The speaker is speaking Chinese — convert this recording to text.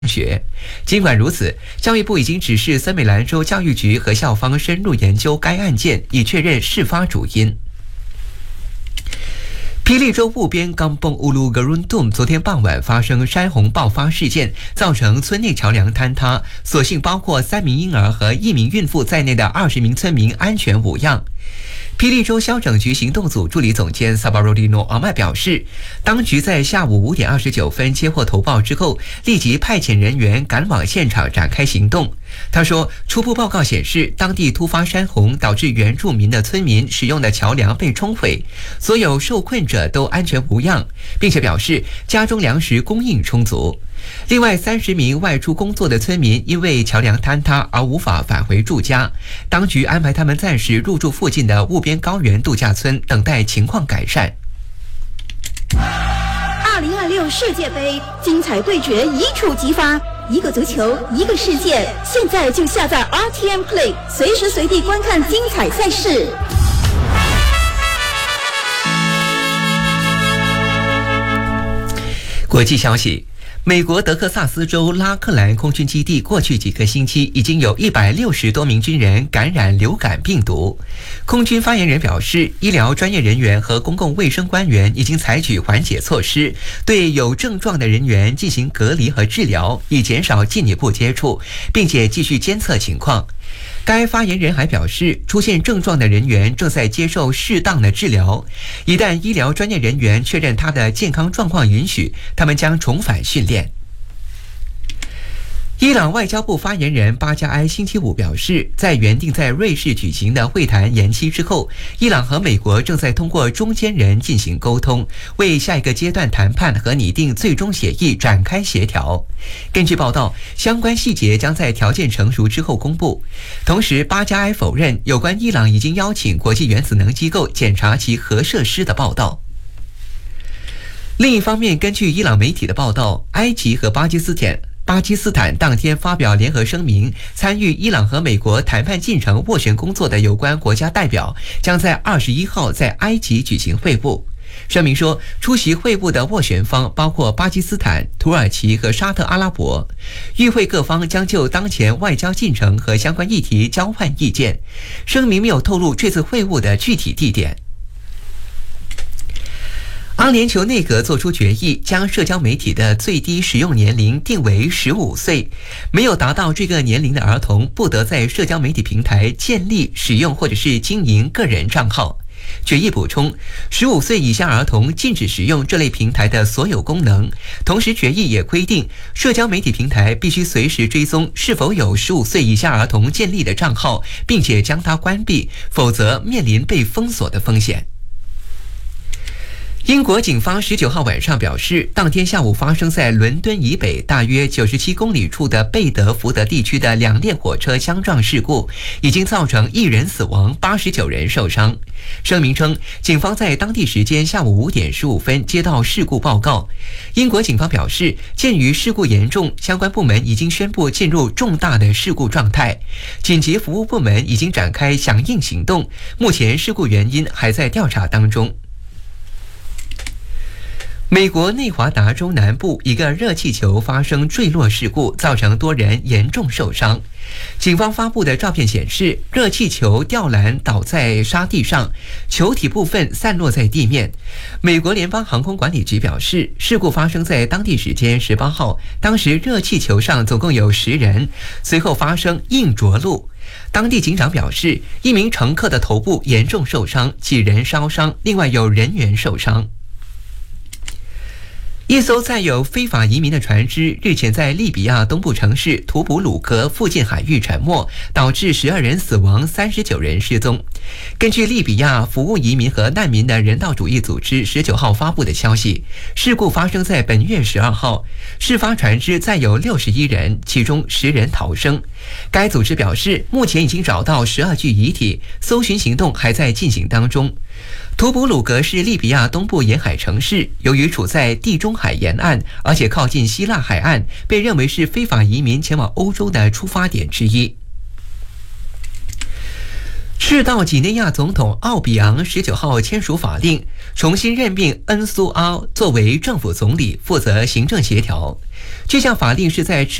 学。尽管如此，教育部已经指示森美兰州教育局和校方深入研究该案件，以确认事发主因。霹雳州务边冈崩乌鲁格伦洞昨天傍晚发生山洪爆发事件，造成村内桥梁坍塌，所幸包括3名婴儿和1名孕妇在内的20名村民安全无恙。霹雳州消整局行动组助理总监萨巴罗蒂诺阿麦表示，当局在下午5点29分接获投报之后，立即派遣人员赶往现场展开行动。他说，初步报告显示，当地突发山洪导致原住民的村民使用的桥梁被冲毁，所有受困者都安全无恙，并且表示家中粮食供应充足。另外30名外出工作的村民因为桥梁坍塌而无法返回住家，当局安排他们暂时入住附近的务边高原度假村，等待情况改善。 2026世界杯精彩对决一触即发，一个足球，一个世界。现在就下载 RTM Play， 随时随地观看精彩赛事。 国际消息，美国德克萨斯州拉克兰空军基地过去几个星期已经有160多名军人感染流感病毒。空军发言人表示，医疗专业人员和公共卫生官员已经采取缓解措施，对有症状的人员进行隔离和治疗，以减少进一步接触，并且继续监测情况。该发言人还表示，出现症状的人员正在接受适当的治疗，一旦医疗专业人员确认他的健康状况允许，他们将重返训练。伊朗外交部发言人巴加埃星期五表示，在原定在瑞士举行的会谈延期之后，伊朗和美国正在通过中间人进行沟通，为下一个阶段谈判和拟定最终协议展开协调。根据报道，相关细节将在条件成熟之后公布。同时，巴加埃否认有关伊朗已经邀请国际原子能机构检查其核设施的报道。另一方面，根据伊朗媒体的报道，埃及和巴基斯坦当天发表联合声明，参与伊朗和美国谈判进程斡旋工作的有关国家代表将在21号在埃及举行会晤。声明说，出席会晤的斡旋方包括巴基斯坦、土耳其和沙特阿拉伯。与会各方将就当前外交进程和相关议题交换意见。声明没有透露这次会晤的具体地点。阿联酋内阁作出决议，将社交媒体的最低使用年龄定为15岁，没有达到这个年龄的儿童不得在社交媒体平台建立、使用或者是经营个人账号。决议补充，15岁以下儿童禁止使用这类平台的所有功能。同时，决议也规定，社交媒体平台必须随时追踪是否有15岁以下儿童建立的账号，并且将它关闭，否则面临被封锁的风险。英国警方19号晚上表示，当天下午发生在伦敦以北大约97公里处的贝德福德地区的2列火车相撞事故，已经造成1人死亡，89人受伤。声明称，警方在当地时间下午5点15分接到事故报告。英国警方表示，鉴于事故严重，相关部门已经宣布进入重大的事故状态，紧急服务部门已经展开响应行动，目前事故原因还在调查当中。美国内华达州南部一个热气球发生坠落事故，造成多人严重受伤。警方发布的照片显示，热气球吊篮倒在沙地上，球体部分散落在地面。美国联邦航空管理局表示，事故发生在当地时间18号，当时热气球上总共有10人，随后发生硬着陆。当地警长表示，1名乘客的头部严重受伤，几人烧伤，另外有人员受伤。一艘载有非法移民的船只日前在利比亚东部城市图布鲁格附近海域沉没，导致12人死亡，39人失踪。根据利比亚服务移民和难民的人道主义组织19号发布的消息，事故发生在本月12号，事发船只载有61人，其中10人逃生。该组织表示，目前已经找到12具遗体，搜寻行动还在进行当中。图布鲁格是利比亚东部沿海城市，由于处在地中海沿岸，而且靠近希腊海岸，被认为是非法移民前往欧洲的出发点之一。 赤道几内亚总统奥比昂19号签署法令，重新任命恩苏阿作为政府总理，负责行政协调。这项法令是在